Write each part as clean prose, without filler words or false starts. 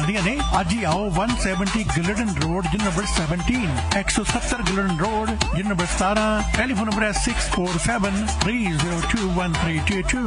ने आज ही आओ 170 गिल्डन रोड जिन नंबर 17 170 गिल्डन रोड जिन नंबर 17 टेलीफोन नंबर है 6473021322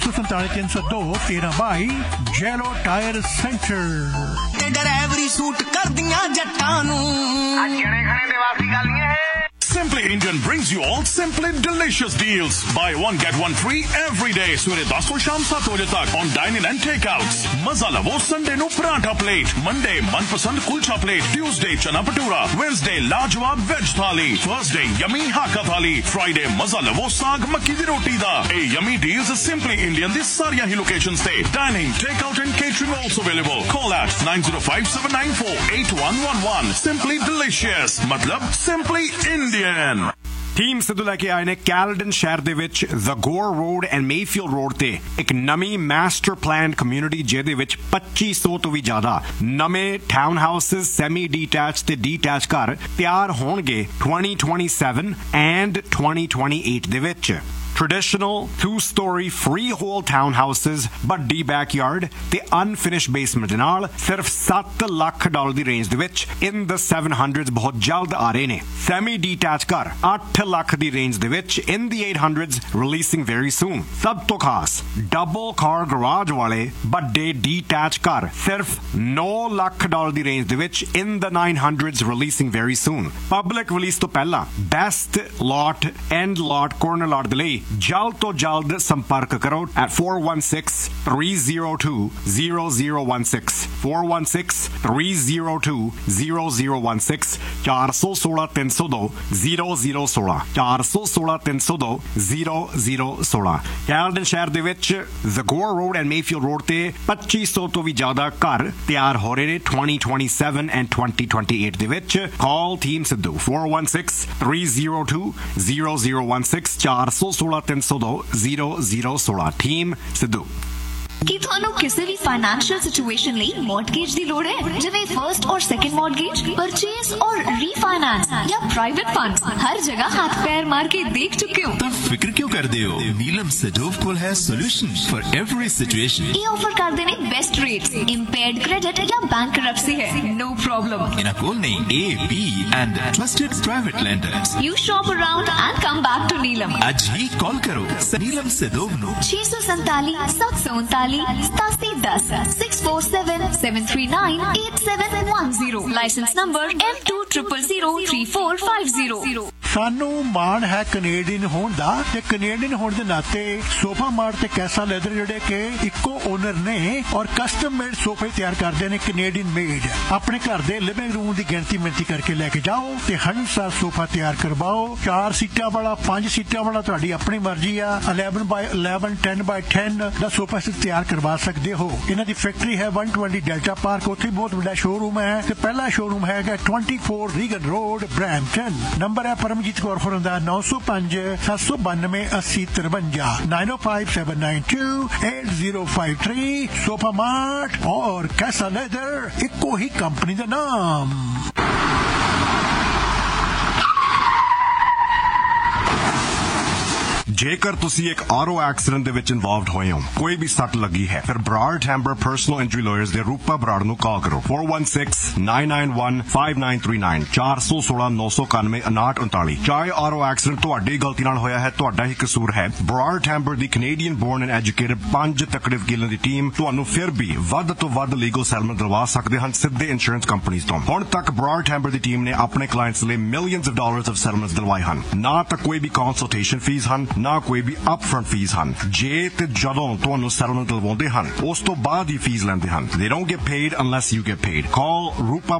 647 जेलो टायर सेंटर ते ड्राइवरी सूट कर दिया जट्टां नू आज जने खने दे वासी गालियां है Simply Indian brings you all simply delicious deals. Buy one get one free every day. Suere 10 to sham 7 baje tak on dine-in and takeouts. Maza lavo Sunday no parantha plate. Monday manpasand kulcha plate. Tuesday chana bhatura. Wednesday lajwab veg thali. Thursday yummy hakka thali. Friday maza lavo saag makki di roti da. A yummy deals is Simply Indian. This sariya hi locations se dining, takeout and catering also available. Call at 9057948111. Simply delicious. Matlab Simply Indian. Team Sidhu ਲੈ ਕੇ ਆਏ ਨੇ Caledon ਸ਼ਹਿਰ ਦੇ ਵਿੱਚ ਜ਼ਗੋਰ road and Mayfield road ਤੇ ਇੱਕ ਨਵੀਂ master plan community ਜਿਹਦੇ ਵਿੱਚ 2500 ਤੋਂ ਵੀ ਜ਼ਿਆਦਾ ਨਵੇਂ ਟਾਊਨ ਹਾਊਸਸ ਸੈਮੀ ਡੀਟੈਚ ਤੇ ਡੀਟੈਚ ਘਰ ਤਿਆਰ ਹੋਣਗੇ 2027 ਐਂਡ 2028 ਦੇ ਵਿੱਚ Traditional 2-story freehold townhouses but D backyard ਤੇ unfinished basement ਦੇ ਨਾਲ ਸਿਰਫ $7 ਲੱਖ ਦੀ ਰੇਂਜ ਦੇ ਵਿੱਚ in the 700s ਬਹੁਤ ਜਲਦ ਆ ਰਹੇ ਨੇ semi detached ਘਰ 8 ਲੱਖ ਦੀ ਰੇਂਜ ਦੇ ਵਿੱਚ in the 800s releasing very soon ਸਭ ਤੋਂ ਖਾਸ double car garage ਵਾਲੇ ਵੱਡੇ detached ਘਰ ਸਿਰਫ $9 ਲੱਖ ਦੀ ਰੇਂਜ ਦੇ ਵਿੱਚ in the 900s releasing very soon public release ਤੋਂ ਪਹਿਲਾਂ best lot end lot corner lot ਦੇ ਲਈ जल्द तो जल्द संपर्क करो at 416-302-0016 416-302-0016 416-302-0016 416-302-0016 ਕੈਲਡਨ ਸ਼ਹਿਰ ਦੇ ਵਿੱਚ ਜ਼ਗੋਰ ਰੋਡ ਐਂਡ ਮੇਫੀਲਡ ਰੋਡ ਤੇ 2500 ਤੋਂ ਵੀ ਜ਼ਿਆਦਾ ਘਰ ਤਿਆਰ ਹੋ ਰਹੇ ਨੇ 2027 and 2028 ਦੇ ਵਿੱਚ ਕਾਲ ਟੀਮ ਸਿੱਧੂ 416-302-0016 416-302-0016 ਟੀਮ ਸਿੱਧੂ ਕੀ ਤੁਹਾਨੂੰ ਕਿਸੇ ਵੀ ਫਾਈਨੈਂਸ਼ੀਅਲ ਸਿਚੁਏਸ਼ਨ ਲਈ ਮੌਰਟਗੇਜ ਦੀ ਲੋੜ ਹੈ ਜਿਵੇਂ ਫਰਸਟ ਔਰ ਸੈਕੰਡ ਮੌਰਟਗੇਜ ਪਰਚੇਸ ਔਰ ਰੀਫਾਈਨਾਂਸ ਜਾਂ ਪ੍ਰਾਈਵੇਟ ਫੰਡਸ ਹਰ ਜਗ੍ਹਾ ਹੱਥ ਪੈਰ ਮਾਰ ਕੇ ਦੇਖ ਚੁੱਕੇ ਹੋ ਤਾਂ ਫਿਕਰ ਕਿਉਂ ਕਰਦੇ ਹੋ ਨੀਲਮ ਸੈਡੋਵ ਕੋਲ ਹੈ ਸੋਲੂਸ਼ਨ ਫॉर एवरी ਸਿਚੁਏਸ਼ਨ ਇਹ ਆਫਰ ਕਰਦੇ ਨੇ ਬੈਸਟ ਰੇਟਸ ਇੰਪੇਅਰਡ ਕ੍ਰੈਡਿਟ ਜਾਂ ਬੈਂਕਰਪਸੀ ਹੈ ਨੋ ਪ੍ਰੋਬਲਮ ਇਹਨਾਂ ਕੋਲ ਨੇ A, B and trusted private lenders you shop around and come back to Neelam ਅੱਜ ਹੀ ਕਾਲ ਕਰੋ ਨੀਲਮ ਸੈਡੋਵ ਨੂੰ 647 647-739-8710 ਲਾਇਸੈਂਸ ਨੰਬਰ M20003450 ਸਾਨੂੰ ਮਾਣ ਹੈ ਕੈਨੇਡੀਅਨ ਹੋਣ ਦਾ ਤੇ ਕੈਨੇਡੀਅਨ ਹੋਣ ਦੇ ਨਾਤੇ ਸੋਫਾ ਮਾਰਟ ਤੇ ਕੈਸਾ ਲੈਦਰ ਜਿਹੜੇ ਕਿ ਇੱਕੋ ਓਨਰ ਨੇ ਔਰ ਕਸਟਮ ਮੇਡ ਸੋਫੇ ਤਿਆਰ ਕਰਦੇ ਨੇ ਕੈਨੇਡੀਅਨ ਮੇਡ ਆਪਣੇ ਘਰ ਦੇ ਲਿਵਿੰਗ ਰੂਮ ਦੀ ਗਿਣਤੀ ਕਰਕੇ ਲੈ ਕੇ ਜਾਓ ਤੇ ਹੰਸਾ ਸੋਫਾ ਤਿਆਰ ਕਰਵਾਓ 4 ਸੀਟਾਂ ਵਾਲਾ 5 ਸੀਟਾਂ ਵਾਲਾ ਤੁਹਾਡੀ ਆਪਣੀ ਮਰਜ਼ੀ ਆ 11x11 10x10 ਦਾ ਸੋਫਾ ਤਿਆਰ ਕਰਵਾ ਸਕਦੇ ਹੋ ਇਹਨਾਂ ਦੀ ਫੈਕਟਰੀ ਹੈ 120 ਡੈਲਟਾ ਪਾਰਕ ਉੱਥੇ ਬਹੁਤ ਵੱਡਾ ਸ਼ੋਰੂਮ ਹੈ ਤੇ ਪਹਿਲਾ ਸ਼ੋਰੂਮ ਹੈਗਾ 24 ਰੀਗਨ ਰੋਡ ਬ੍ਰੈਂਪਟਨ ਨੰਬਰ ਹੈ ਪਰਮਜੀਤ ਕੌਰ ਫੋਨ ਦਾ 905-792-8053 9057928053 सोफा मार्ट और कैसा लेदर इक्को ही कंपनी का नाम ਜੇਕਰ ਤੁਸੀਂ ਇੱਕ ਆਟੋ ਐਕਸੀਡੈਂਟ ਦੇ ਵਿੱਚ ਇਨਵੋਲਵਡ ਹੋਏ ਹੋ ਕੋਈ ਵੀ ਸੱਟ ਲੱਗੀ ਹੈ ਫਿਰ ਬਰਾੜ ਟੈਂਬਰ ਪਰਸਨਲ ਇੰਜਰੀ ਲਾਇਰਸ ਦੇ ਰੂਪਾ ਬਰਾੜ ਨੂੰ ਕਾਲ ਕਰੋ 416-991-5939 416-991-5939 ਚਾਹੇ ਆਟੋ ਐਕਸੀਡੈਂਟ ਤੁਹਾਡੀ ਗਲਤੀ ਨਾਲ ਹੋਇਆ ਹੈ ਤੁਹਾਡਾ ਹੀ ਕਸੂਰ ਹੈ ਬਰਾੜ ਟੈਂਬਰ ਦੀ ਕੈਨੇਡੀਅਨ ਬੋਰਨ ਐਂਡ ਐਜੂਕੇਟਡ 5 ਤਕੜੇ ਵਕੀਲਾਂ ਦੀ ਟੀਮ ਤੁਹਾਨੂੰ ਫਿਰ ਵੀ ਵੱਧ ਤੋਂ ਵੱਧ ਲੀਗਲ ਸੈਟਲਮੈਂਟ ਦਿਲਵਾ ਸਕਦੇ ਹਨ ਸਿੱਧੇ ਇੰਸ਼ੋਰੈਂਸ ਕੰਪਨੀਆਂ ਤੋਂ ਹੁਣ ਤੱਕ ਬਰਾੜ ਟੈਂਬਰ ਦੀ ਟੀਮ ਨੇ ਆਪਣੇ ਕਲਾਇੰਟਸ ਲਈ ਮਿਲੀਅਨਸ ਆਫ ਡਾਲਰਸ ਆਫ ਸੈਟਲਮੈਂਟਸ ਦਿਲਵਾਏ ਹਨ ਨਾ ਤਾਂ ਕੋਈ ਵੀ ਕੰਸਲਟੇਸ਼ਨ ਫੀਸ ਹਨ ਨਾ ਕੋਈ ਵੀ ਅਪਫਰੰਟ ਫੀਸ ਹਨ ਜੇ ਤੇ ਜਦੋਂ ਤੁਹਾਨੂੰ ਸੈਟਲਮੈਂਟ ਦਿਲਵਾਉਂਦੇ ਹਨ ਉਸ ਤੋਂ ਬਾਅਦ ਹੀ ਫੀਸ ਲੈਂਦੇ ਹਨ they don't get paid unless you get paid call Rupa